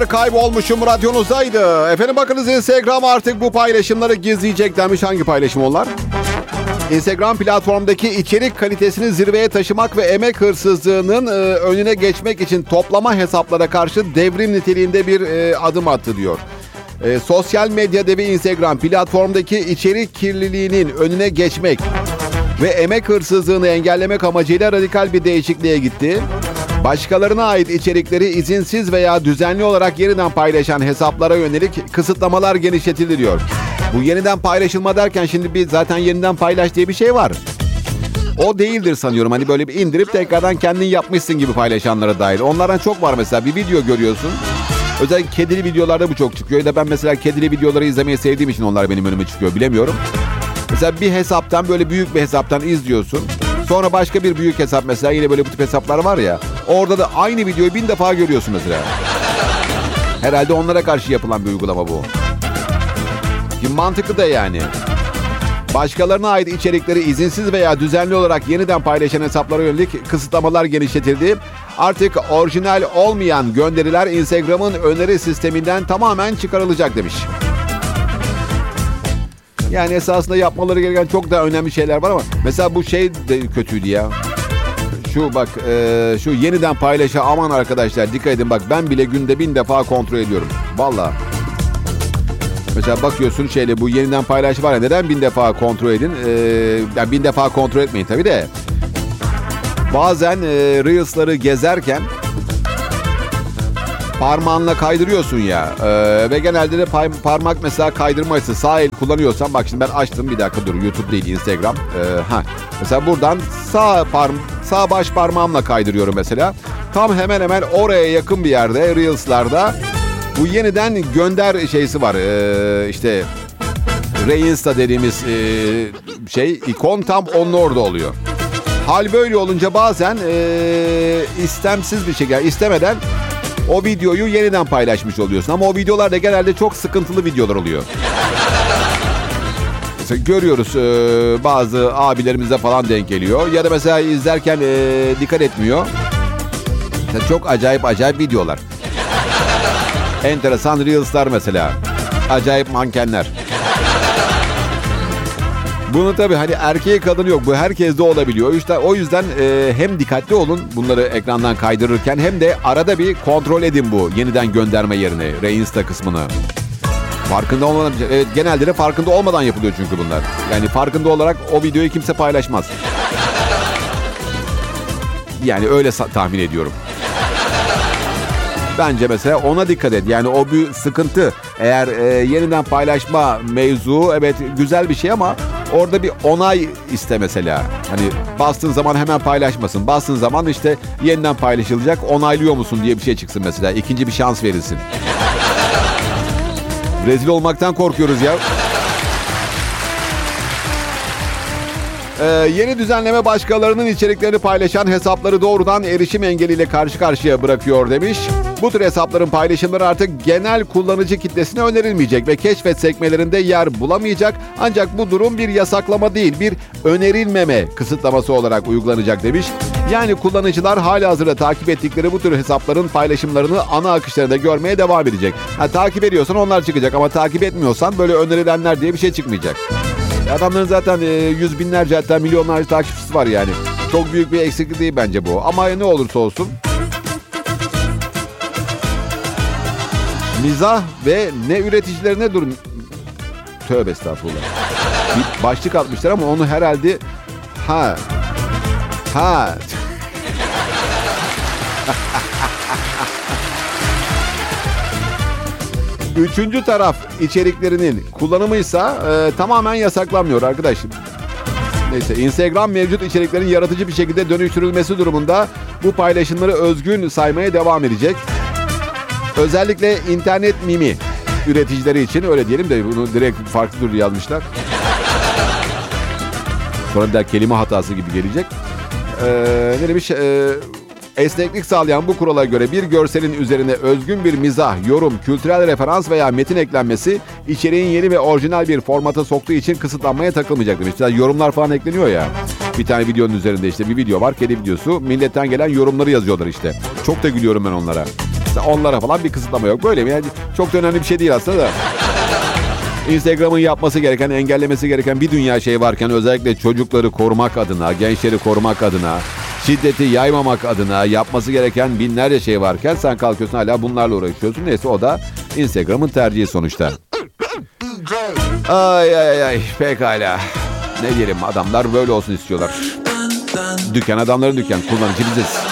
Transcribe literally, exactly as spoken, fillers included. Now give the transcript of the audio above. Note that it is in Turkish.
Kaybolmuşum radyonuzdaydı. Efendim bakınız, Instagram artık bu paylaşımları gizleyecek demiş. Hangi paylaşım onlar? Instagram platformdaki içerik kalitesini zirveye taşımak ve emek hırsızlığının e, önüne geçmek için toplama hesaplara karşı devrim niteliğinde bir e, adım attı diyor. E, sosyal medya devi Instagram platformdaki içerik kirliliğinin önüne geçmek ve emek hırsızlığını engellemek amacıyla radikal bir değişikliğe gitti. Başkalarına ait içerikleri izinsiz veya düzenli olarak yeniden paylaşan hesaplara yönelik kısıtlamalar genişletildi diyor. Bu yeniden paylaşılma derken şimdi bir zaten yeniden paylaş diye bir şey var. O değildir sanıyorum. Hani böyle bir indirip tekrardan kendin yapmışsın gibi paylaşanlara dair. Onlardan çok var mesela. Bir video görüyorsun. Özellikle kedili videolarda bu çok çıkıyor. Ya da ben mesela kedili videoları izlemeyi sevdiğim için onlar benim önüme çıkıyor. Bilemiyorum. Mesela bir hesaptan, böyle büyük bir hesaptan izliyorsun. Sonra başka bir büyük hesap, mesela yine böyle bu tip hesaplar var ya. Orada da aynı videoyu bin defa görüyorsun mesela. Herhalde onlara karşı yapılan bir uygulama bu. Ki mantıklı da yani. Başkalarına ait içerikleri izinsiz veya düzenli olarak yeniden paylaşan hesaplara yönelik kısıtlamalar genişletildi. Artık orijinal olmayan gönderiler Instagram'ın öneri sisteminden tamamen çıkarılacak demiş. Yani esasında yapmaları gereken çok daha önemli şeyler var ama mesela bu şey de kötüydü ya. Şu bak e, şu yeniden paylaşa aman arkadaşlar dikkat edin, bak ben bile günde bin defa kontrol ediyorum. Vallahi. Mesela bakıyorsun şeyle, bu yeniden paylaş var ya, neden bin defa kontrol edin? Ee, yani bin defa kontrol etmeyin tabii de. Bazen e, Reels'ları gezerken parmağınla kaydırıyorsun ya. E, ve genelde de pay, parmak mesela kaydırma açısı sağ el kullanıyorsan, bak şimdi ben açtım, bir dakika dur, YouTube değil Instagram. E, ha mesela buradan sağ parm sağ baş parmağımla kaydırıyorum mesela. Tam hemen hemen oraya yakın bir yerde Reels'larda bu yeniden gönder şeysi var. Ee, işte Reinsta dediğimiz e, şey, ikon tam onun orada oluyor. Hal böyle olunca bazen e, istemsiz bir şekilde, istemeden o videoyu yeniden paylaşmış oluyorsun. Ama o videolar da genelde çok sıkıntılı videolar oluyor. Mesela görüyoruz e, bazı abilerimize falan denk geliyor. Ya da mesela izlerken e, dikkat etmiyor. Mesela çok acayip acayip videolar. Enteresan Reels'lar mesela. Acayip mankenler. Bunu tabii hani erkeği kadını yok. Bu herkeste olabiliyor. O yüzden, o yüzden e, hem dikkatli olun bunları ekrandan kaydırırken, hem de arada bir kontrol edin bu yeniden gönderme yerini. Reinsta kısmını. Farkında olmadan, evet, genelde de farkında olmadan yapılıyor çünkü bunlar. Yani farkında olarak o videoyu kimse paylaşmaz. Yani öyle sa- tahmin ediyorum. Bence mesela ona dikkat et. Yani o bir sıkıntı. Eğer e, yeniden paylaşma mevzu, evet güzel bir şey ama orada bir onay iste mesela. Hani bastığın zaman hemen paylaşmasın. Bastığın zaman işte yeniden paylaşılacak, onaylıyor musun diye bir şey çıksın mesela. İkinci bir şans verilsin. Rezil olmaktan korkuyoruz ya. Ee, yeni düzenleme başkalarının içeriklerini paylaşan hesapları doğrudan erişim engeliyle karşı karşıya bırakıyor demiş. Bu tür hesapların paylaşımları artık genel kullanıcı kitlesine önerilmeyecek ve keşfet sekmelerinde yer bulamayacak. Ancak bu durum bir yasaklama değil, bir önerilmeme kısıtlaması olarak uygulanacak demiş. Yani kullanıcılar halihazırda takip ettikleri bu tür hesapların paylaşımlarını ana akışlarında görmeye devam edecek. Ha, takip ediyorsan onlar çıkacak ama takip etmiyorsan böyle önerilenler diye bir şey çıkmayacak. Adamların zaten e, yüz binlerce, hatta milyonlarca takipçisi var yani. Çok büyük bir eksiklik değil bence bu. Ama ne olursa olsun mizah ve ne üreticilerine dur... Tövbe estağfurullah. Bir başlık atmışlar ama onu herhalde... Ha... Ha... Üçüncü taraf içeriklerinin kullanımıysa e, tamamen yasaklanmıyor arkadaşım. Neyse, Instagram mevcut içeriklerin yaratıcı bir şekilde dönüştürülmesi durumunda bu paylaşımları özgün saymaya devam edecek. Özellikle internet mimi üreticileri için, öyle diyelim de bunu direkt farklı türlü yazmışlar. Sonra bir daha kelime hatası gibi gelecek. Ee, ne demiş? Ee, Esneklik sağlayan bu kurala göre bir görselin üzerine özgün bir mizah, yorum, kültürel referans veya metin eklenmesi içeriğin yeni ve orijinal bir formata soktuğu için kısıtlanmaya takılmayacak demiş. Mesela yorumlar falan ekleniyor ya. Bir tane videonun üzerinde işte bir video var, kedi videosu. Milletten gelen yorumları yazıyorlar işte. Çok da gülüyorum ben onlara. Onlara falan bir kısıtlama yok. Böyle mi? Yani çok da önemli bir şey değil aslında da. Instagram'ın yapması gereken, engellemesi gereken bir dünya şey varken özellikle çocukları korumak adına, gençleri korumak adına, şiddeti yaymamak adına yapması gereken binlerce şey varken sen kalkıyorsun hala bunlarla uğraşıyorsun. Neyse o da Instagram'ın tercihi sonuçta. Ay ay ay pekala. Ne diyelim adamlar böyle olsun istiyorlar. Dükkan adamların dükkan, kullanıcı biziz.